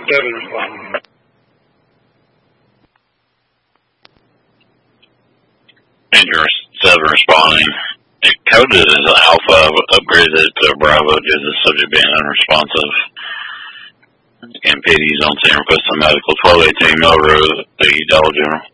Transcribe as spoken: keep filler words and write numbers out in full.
seven responding. Ranger seven responding. It coded as an Alpha, upgraded it to a Bravo due to the subject being unresponsive. M P Ds on scene requesting medical twelve eighteen Mill Road, the Dollar General.